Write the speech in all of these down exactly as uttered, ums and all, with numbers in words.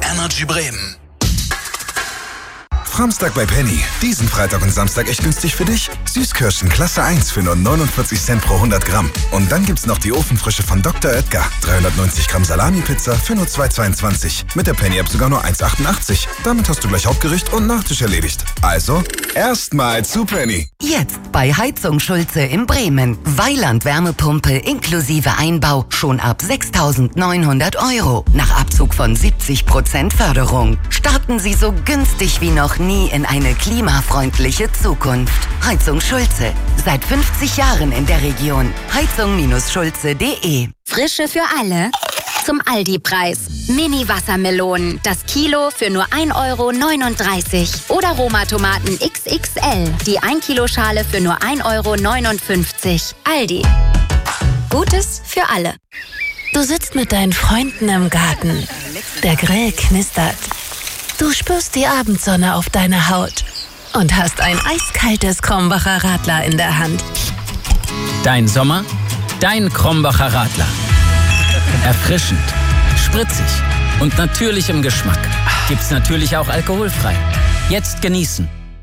Energy Bremen. Samstag bei Penny. Diesen Freitag und Samstag echt günstig für dich. Süßkirschen Klasse eins für nur neunundvierzig Cent pro hundert Gramm. Und dann gibt's noch die Ofenfrische von Doktor Oetker. dreihundertneunzig Gramm Salami-Pizza für nur zwei Euro zweiundzwanzig. Mit der Penny-App sogar nur eins Euro achtundachtzig. Damit hast du gleich Hauptgericht und Nachtisch erledigt. Also, erstmal zu Penny. Jetzt bei Heizung Schulze in Bremen. Weiland Wärmepumpe inklusive Einbau schon ab sechstausendneunhundert Euro. Nach Abzug von siebzig Prozent Förderung. Starten Sie so günstig wie noch nie in eine klimafreundliche Zukunft. Heizung Schulze. Seit fünfzig Jahren in der Region. heizung Schulze punkt de. Frische für alle. Zum Aldi-Preis. Mini-Wassermelonen. Das Kilo für nur ein Euro neununddreißig. Oder Roma-Tomaten X X L. Die ein Kilo Schale für nur ein Euro neunundfünfzig. Aldi. Gutes für alle. Du sitzt mit deinen Freunden im Garten. Der Grill knistert. Du spürst die Abendsonne auf deiner Haut und hast ein eiskaltes Krombacher Radler in der Hand. Dein Sommer, dein Krombacher Radler. Erfrischend, spritzig und natürlich im Geschmack. Gibt's natürlich auch alkoholfrei. Jetzt genießen.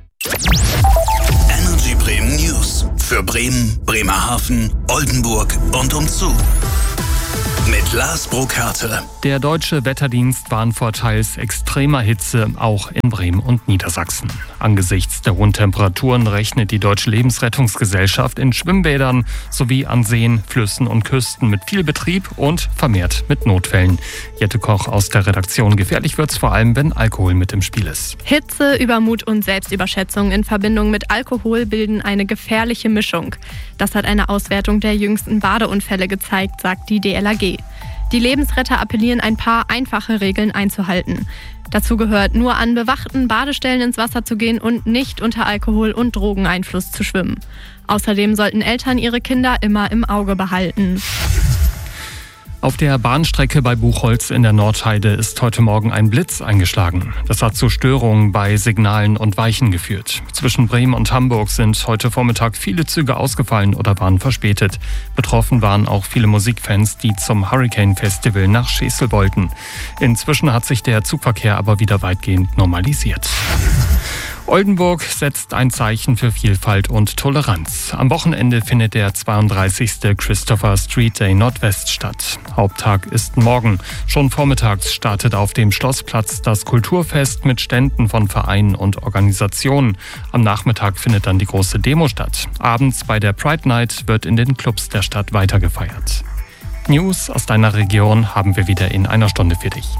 Energy Bremen News. Für Bremen, Bremerhaven, Oldenburg und umzu. Mit Lars Burkhardt. Der deutsche Wetterdienst warnt vor teils extremer Hitze, auch in Bremen und Niedersachsen. Angesichts der hohen Temperaturen rechnet die Deutsche Lebensrettungsgesellschaft in Schwimmbädern sowie an Seen, Flüssen und Küsten mit viel Betrieb und vermehrt mit Notfällen. Jette Koch aus der Redaktion. Gefährlich wird's vor allem, wenn Alkohol mit im Spiel ist. Hitze, Übermut und Selbstüberschätzung in Verbindung mit Alkohol bilden eine gefährliche Mischung. Das hat eine Auswertung der jüngsten Badeunfälle gezeigt, sagt die D L R G. Die Lebensretter appellieren, ein paar einfache Regeln einzuhalten. Dazu gehört, nur an bewachten Badestellen ins Wasser zu gehen und nicht unter Alkohol- und Drogeneinfluss zu schwimmen. Außerdem sollten Eltern ihre Kinder immer im Auge behalten. Auf der Bahnstrecke bei Buchholz in der Nordheide ist heute Morgen ein Blitz eingeschlagen. Das hat zu Störungen bei Signalen und Weichen geführt. Zwischen Bremen und Hamburg sind heute Vormittag viele Züge ausgefallen oder waren verspätet. Betroffen waren auch viele Musikfans, die zum Hurricane Festival nach Schesel wollten. Inzwischen hat sich der Zugverkehr aber wieder weitgehend normalisiert. Oldenburg setzt ein Zeichen für Vielfalt und Toleranz. Am Wochenende findet der zweiunddreißigste Christopher Street Day Nordwest statt. Haupttag ist morgen. Schon vormittags startet auf dem Schlossplatz das Kulturfest mit Ständen von Vereinen und Organisationen. Am Nachmittag findet dann die große Demo statt. Abends bei der Pride Night wird in den Clubs der Stadt weiter gefeiert. News aus deiner Region haben wir wieder in einer Stunde für dich.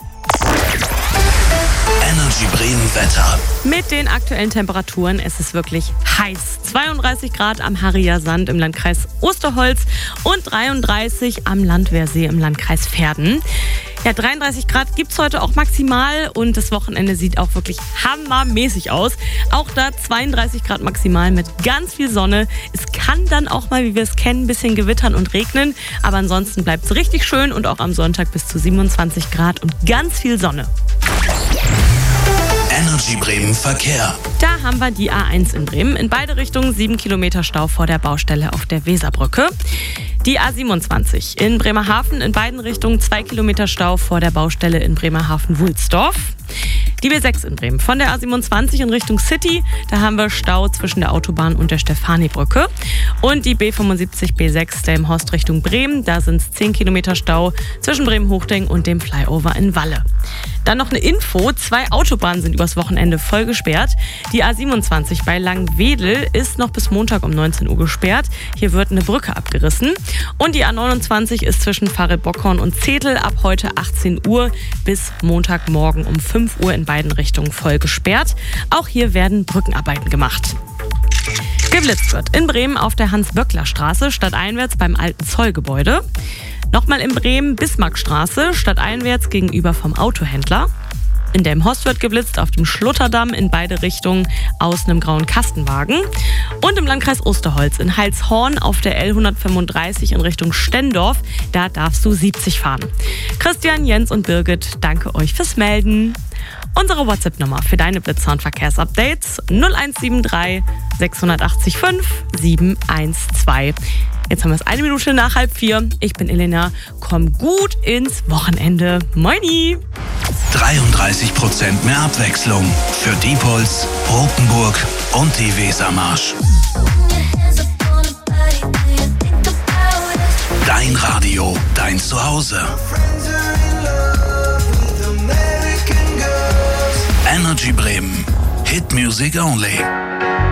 Energy Bremen Wetter. Mit den aktuellen Temperaturen ist es wirklich heiß. zweiunddreißig Grad am Harrier Sand im Landkreis Osterholz und dreiunddreißig am Landwehrsee im Landkreis Verden. Ja, dreiunddreißig Grad gibt's heute auch maximal und das Wochenende sieht auch wirklich hammermäßig aus. Auch da zweiunddreißig Grad maximal mit ganz viel Sonne. Es kann dann auch mal, wie wir es kennen, ein bisschen gewittern und regnen. Aber ansonsten bleibt es richtig schön und auch am Sonntag bis zu siebenundzwanzig Grad und ganz viel Sonne. Energy Bremen Verkehr. Da haben wir die A eins in Bremen. In beide Richtungen sieben Kilometer Stau vor der Baustelle auf der Weserbrücke. Die A siebenundzwanzig in Bremerhaven in beiden Richtungen zwei Kilometer Stau vor der Baustelle in Bremerhaven-Wulsdorf. Die B sechs in Bremen von der A siebenundzwanzig in Richtung City, da haben wir Stau zwischen der Autobahn und der Stefanibrücke. Und die B fünfundsiebzig B sechs Delmenhorst Richtung Bremen, da sind es zehn Kilometer Stau zwischen Bremen-Hochding und dem Flyover in Walle. Dann noch eine Info, zwei Autobahnen sind übers Wochenende voll gesperrt. Die A siebenundzwanzig bei Langwedel ist noch bis Montag um neunzehn Uhr gesperrt. Hier wird eine Brücke abgerissen. Und die A neunundzwanzig ist zwischen Pfarre-Bockhorn und Zetel ab heute achtzehn Uhr bis Montagmorgen um fünf Uhr in beiden Richtungen voll gesperrt. Auch hier werden Brückenarbeiten gemacht. Geblitzt wird in Bremen auf der Hans-Böckler-Straße stadteinwärts beim alten Zollgebäude. Nochmal in Bremen Bismarckstraße stadteinwärts gegenüber vom Autohändler. In Delmenhorst wird geblitzt auf dem Schlotterdamm in beide Richtungen aus einem grauen Kastenwagen. Und im Landkreis Osterholz in Heilshorn auf der L hundertfünfunddreißig in Richtung Stendorf, da darfst du siebzig fahren. Christian, Jens und Birgit, danke euch fürs Melden. Unsere WhatsApp-Nummer für deine Blitzer- und Verkehrsupdates null eins sieben drei sechs acht fünf sieben eins zwei. Jetzt haben wir es eine Minute nach halb vier. Ich bin Elena. Komm gut ins Wochenende. Moini! dreiunddreißig Prozent mehr Abwechslung für Diepholz, Rotenburg und die Wesermarsch. Dein Radio, dein Zuhause. Energy Bremen. Hit Music Only.